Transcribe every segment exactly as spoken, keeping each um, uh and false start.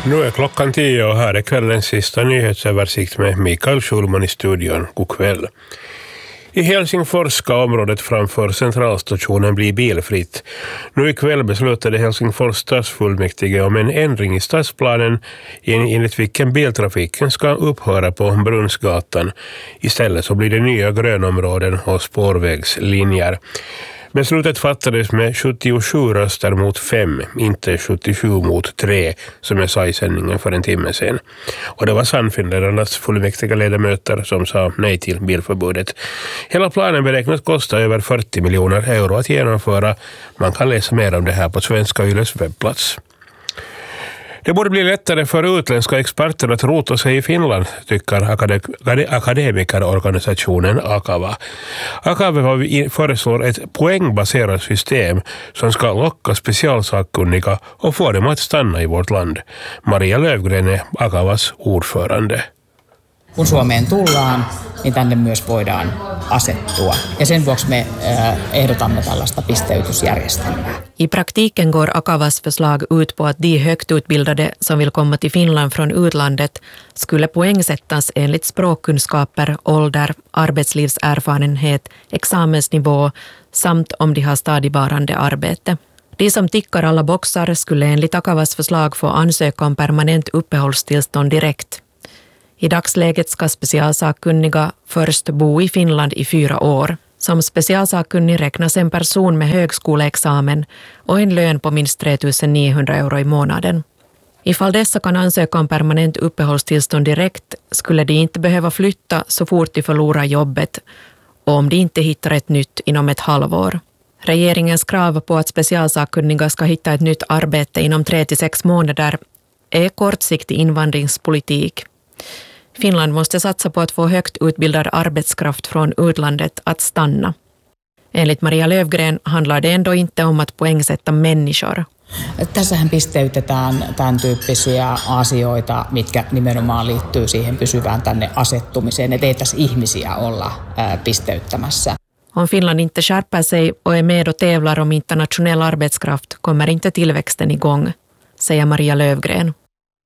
Nu är klockan tio och här är kvällens sista nyhetsöversikt med Mikael Schulman i studion. God kväll. I Helsingfors ska området framför centralstationen bli bilfritt. Nu ikväll beslutade Helsingfors stadsfullmäktige om en ändring i stadsplanen enligt vilken biltrafiken ska upphöra på Brunnsgatan. Istället så blir det nya grönområden och spårvägslinjer. Beslutet fattades med sjuttiosju röster mot fem, inte sjuttiosju mot tre, som jag sa i sändningen för en timme sedan. Och det var Sannfinländarnas fullmäktiga ledamöter som sa nej till bilförbudet. Hela planen beräknas kosta över fyrtio miljoner euro att genomföra. Man kan läsa mer om det här på Svenska Yles webbplats. Det borde bli lättare för utländska experter att rota sig i Finland, tycker akade- akademikerorganisationen Akava. Akava föreslår ett poängbaserat system som ska locka specialsakkunniga och få dem att stanna i vårt land. Maria Löfgren är Akavas ordförande. Kun Suomeen tullaan, niin tänne myös voidaan asettua. Ja sen vuoksi me äh, ehdotamme tällaista pisteytysjärjestelmää. I praktiken går Akavas förslag ut på att de högt utbildade som vill komma till Finland från utlandet skulle poängsättas enligt språkkunskaper, ålder, arbetslivserfarenhet, examensnivå samt om de har stadigvarande arbete. De som tickar alla boxar skulle enligt Akavas förslag få ansöka om permanent uppehållstillstånd direkt. I dagsläget ska specialsakkunniga först bo i Finland i fyra år. Som specialsakkunnig räknas en person med högskoleexamen och en lön på minst tre tusen niohundra euro i månaden. Ifall dessa kan ansöka om permanent uppehållstillstånd direkt skulle de inte behöva flytta så fort de förlorar jobbet och om de inte hittar ett nytt inom ett halvår. Regeringens krav på att specialsakkunniga ska hitta ett nytt arbete inom tre till sex månader är kortsiktig invandringspolitik. Finland måste satsa på att få högt utbildad arbetskraft från utlandet att stanna. Enligt Maria Löfgren handlar det ändå inte om att poängsätta människor. Tässähän pisteytetään tämän tyyppisiä asioita, mitkä nimenomaan liittyy siihen pysyvään tänne asettumiseen. Että ei tässä ihmisiä olla ää, pisteyttämässä. Om Finland inte skärper sig och är med och tävlar om internationell arbetskraft kommer inte tillväxten igång, säger Maria Löfgren.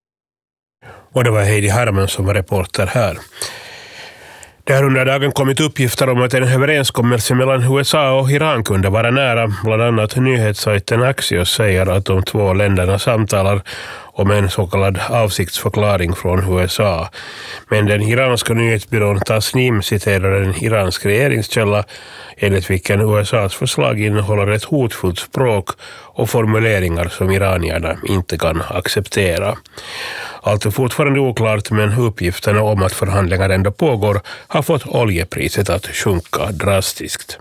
Och det var Heidi Harman som var reporter här. Det har under dagen kommit uppgifter om att en överenskommelse mellan U S A och Iran kunde vara nära. Bland annat nyhetssajten Axios säger att de två länderna samtalar om en så kallad avsiktsförklaring från U S A. Men den iranska nyhetsbyrån Tasnim citerar en iransk regeringskälla enligt vilken U S A:s förslag innehåller ett hotfullt språk och formuleringar som iranierna inte kan acceptera. Allt är fortfarande oklart, men uppgifterna om att förhandlingar ändå pågår har fått oljepriset att sjunka drastiskt.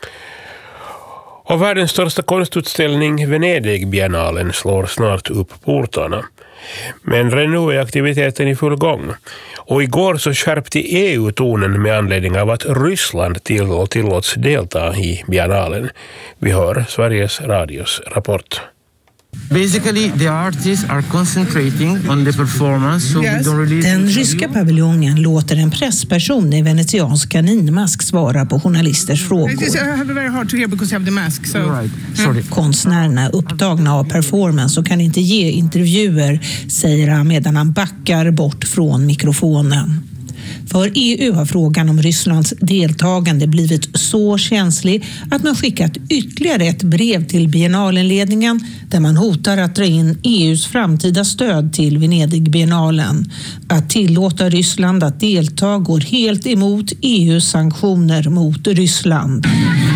Och världens största konstutställning Venedig-biennalen slår snart upp portarna. Men redan nu är aktiviteten i full gång. Och igår så skärpte E U tonen med anledning av att Ryssland till och tillåts delta i biennalen. Vi hör Sveriges Radios rapport. Basically, the artists are concentrating on the performance, so yes. we don't really... Den ryska paviljongen låter en pressperson i venetiansk kaninmask svara på journalisters frågor. I have a very hard to hear because I have the mask. So. Right. Sorry. Konstnärerna är upptagna av performance och kan inte ge intervjuer, säger han medan han backar bort från mikrofonen. För E U har frågan om Rysslands deltagande blivit så känslig att man skickat ytterligare ett brev till biennalenledningen där man hotar att dra in E U:s framtida stöd till Venedig-biennalen. Att tillåta Ryssland att delta går helt emot E U:s sanktioner mot Ryssland.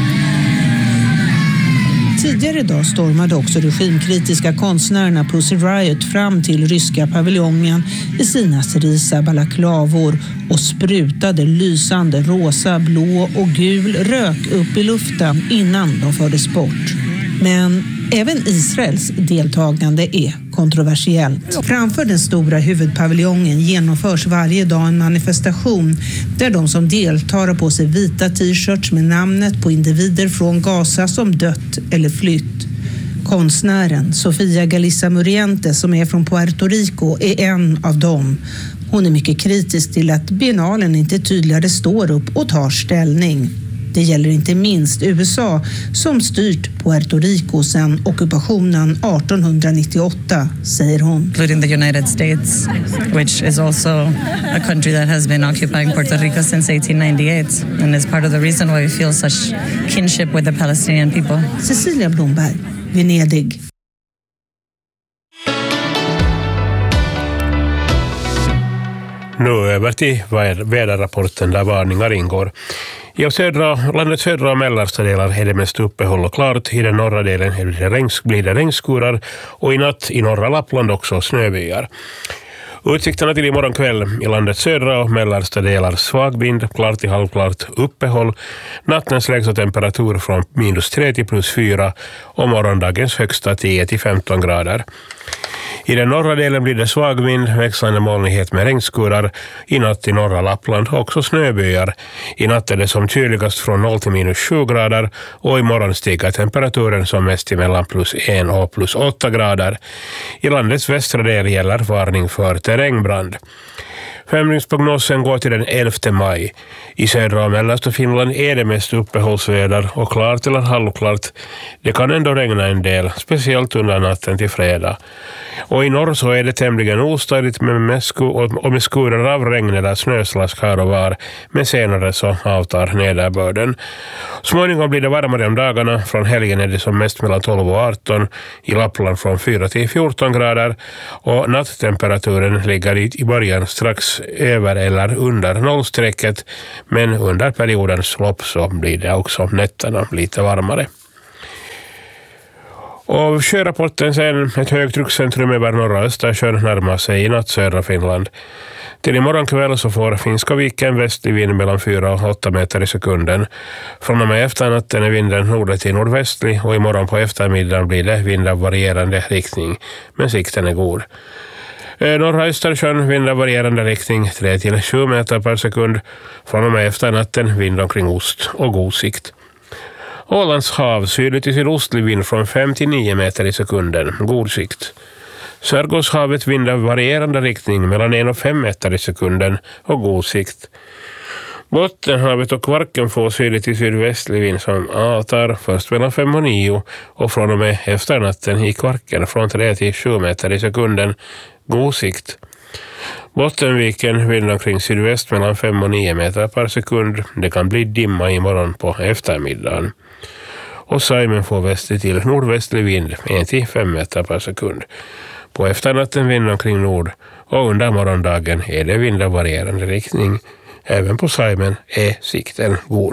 Tidigare idag stormade också regimkritiska konstnärerna Pussy Riot fram till ryska paviljongen i sina cerisa balaklavor och sprutade lysande rosa, blå och gul rök upp i luften innan de fördes bort. Men även Israels deltagande är kontroversiellt. Framför den stora huvudpaviljongen genomförs varje dag en manifestation där de som deltar har på sig vita t-shirts med namnet på individer från Gaza som dött eller flytt. Konstnären Sofia Galissa Muriente, som är från Puerto Rico, är en av dem. Hon är mycket kritisk till att biennalen inte tydligare står upp och tar ställning. Det gäller inte minst U S A som styrt Puerto Rico sedan ockupationen arton nittioåtta, säger hon. Including the United States, which is also a country that has been occupying Puerto Rico since eighteen ninety-eight and is part of the reason why we feel such kinship with the Palestinian people. Cecilia Blomberg, Venedig. Nu över till väderrapporten där varningar ingår. I södra, landets södra och mellersta delar är det mest uppehåll och klart. I den norra delen är det regns, blir det regnskurar och i natt i norra Lappland också snöbyar. Utsikterna till imorgon kväll i landets södra och mellersta delar svag vind, klart till halvklart uppehåll. Nattens lägsta temperatur från minus tre till plus fyra och morgondagens högsta tio till femton grader. I den norra delen blir det svag vind, växlande molnighet med regnskurar. I natt i norra Lappland också snöbyar. I natt är det som kyligast från noll till minus sju grader och imorgon stiger temperaturen som mest till mellan plus en och plus åtta grader. I landets västra del gäller varning för terrängbrand. Femdygnsprognosen går till den elfte maj. I södra och mellersta Finland är det mest uppehållsväder och klart eller halvklart. Det kan ändå regna en del, speciellt under natten till fredag. Och i norr så är det tämligen ostadigt med, med, sku, och med skurar av regn eller snöslask här och var, men senare så avtar nederbörden. Småningom blir det varmare om dagarna, från helgen är det som mest mellan tolv och arton, i Lappland från fyra till fjorton grader och natttemperaturen ligger i, i början strax över eller under nollstrecket, men under periodens lopp så blir det också nätterna lite varmare. Och sjörapporten sen, ett högtryckscentrum över norra Östersjön närmar sig i natt södra Finland. Till imorgon kväll så får Finska viken västlig vind mellan fyra och åtta meter i sekunden. Från och med efternatten är vinden nordlig till nordvästlig och imorgon på eftermiddagen blir det vind av varierande riktning, men sikten är god. Norra Östersjön vind av varierande riktning tre till sju meter per sekund. Från och med efternatten vind omkring ost och god sikt. Ålands hav sydligt till sydostlig vind från fem till nio meter i sekunden, god sikt. Sörgårdshavet vind av varierande riktning mellan en och fem meter i sekunden och god sikt. Bottenhavet och Kvarken får sydligt till sydvästlig vind som avtar först mellan fem och nio och från och med efternatten i Kvarken från tre till sju meter i sekunden, god sikt. Bottenviken vind omkring sydväst mellan fem och nio meter per sekund. Det kan bli dimma imorgon på eftermiddagen. Och Saimen får västlig till nordvästlig vind en till fem meter per sekund. På efternatten vind omkring nord och under morgondagen är det vind av varierande riktning. Även på Saimen är sikten god.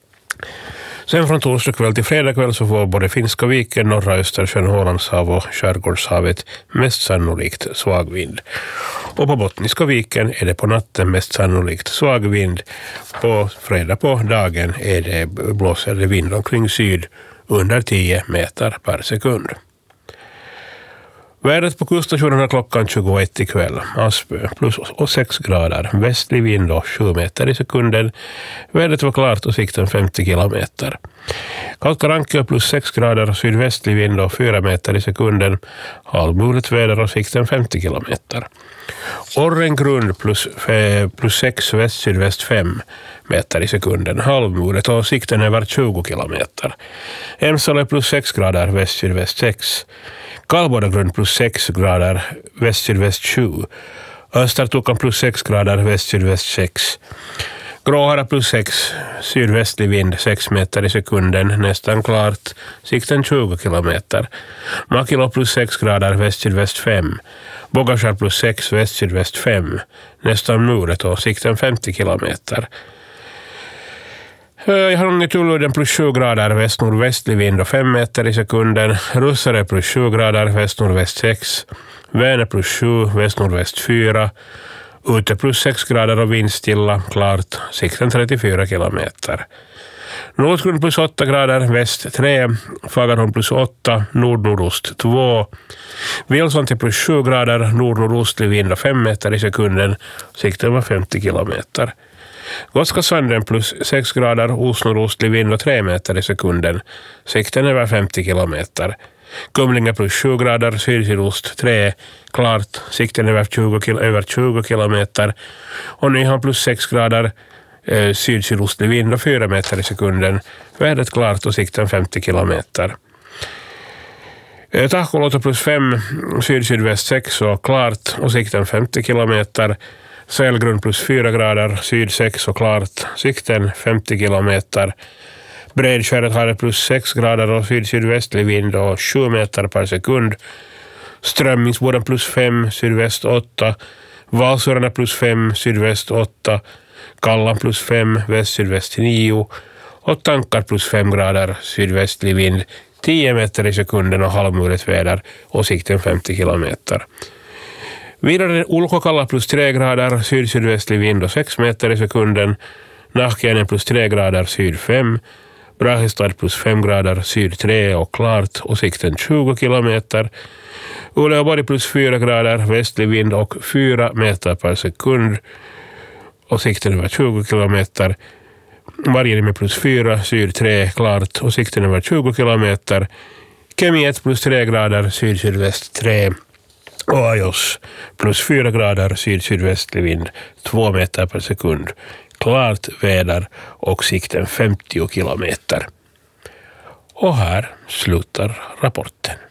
Sen från torsdag kväll till fredag kväll så får både Finska viken, norra Östersjön, Ålandshav och Skärgårdshavet mest sannolikt svag vind. Och på Bottniska viken är det på natten mest sannolikt svag vind. På fredag på dagen är det blåser det vind omkring syd under tio meter per sekund. Vädret på kuststationerna klockan tjugoett ikväll. Aspö plus sex grader. Västlig vind och sju meter i sekunden. Vädret var klart och sikten femtio kilometer. Kalkarankö plus sex grader. Sydvästlig vind och fyra meter i sekunden. Halvmulet väder och sikten femtio kilometer. Orrengrund plus, plus sex väst sydväst fem meter i sekunden. Halvmulet och sikten över tjugo kilometer. Emsale plus sex grader. Väst sydväst sex. Kallbodagrund plus sex grader, väst-sydväst sju. Östertukan plus sex grader, väst-sydväst sex. Gråhara plus sex, sydvästlig vind sex meter i sekunden, nästan klart, sikten tjugo kilometer. Makilo plus sex grader, väst-sydväst fem. Bogaskär plus sex, väst-sydväst fem. Nästan muret och sikten femtio kilometer. Jag har i Tulludden plus sju grader, väst-nordvästlig vind och fem meter i sekunden. Russare plus sju grader, väst-nordväst sex. Vänä plus sju, väst-nordväst fyra. Ute plus sex grader och vindstilla, klart, sikten trettiofyra kilometer. Nordgrund plus åtta grader, väst tre. Fagerholm plus åtta, nord-nordost två. Vilsonti plus sju grader, nord-nordostlig vind och fem meter i sekunden. Sikten var femtio kilometer. Gotska Sanden plus sex grader, osnordostlig vind och tre meter i sekunden. Sikten över femtio kilometer. Kumlinge plus sju grader, syd-sydost tre, klart, sikten över tjugo, över tjugo kilometer. Och Nyhamn plus sex grader, eh, syd-sydostlig vind och fyra meter i sekunden. Vädret klart och sikten femtio kilometer. Eh, Tahkoluoto plus fem, syd-sydväst sex och klart och sikten femtio kilometer. Sälgrund plus fyra grader, syd sex och klart, sikten femtio kilometer. Bredskäret har plus sex grader och syd-sydvästlig vind och sju meter per sekund. Strömmingsboden plus fem, sydväst åtta. Valsörarna plus fem, sydväst åtta. Kallan plus fem, väst-sydväst nio. Och tankar plus fem grader, sydvästlig vind, tio meter i sekunden och halvmulet väder och sikten femtio kilometer. Vidare Ulkokalla plus tre grader, syd-sydvästlig vind och sex meter i sekunden. Nahkiainen plus tre grader, syd fem. Brahistad plus fem grader, syd tre och klart och sikten tjugo kilometer. Uleåborg plus fyra grader, västlig vind och fyra meter per sekund och sikten över tjugo kilometer. Marjaniemi plus fyra, syd tre, klart och sikten över tjugo kilometer. Kemi ett plus tre grader, syd-sydväst tre. Och Ajos plus fyra grader, syd-sydvästlig vind, två meter per sekund. Klart väder och sikten femtio kilometer. Och här slutar rapporten.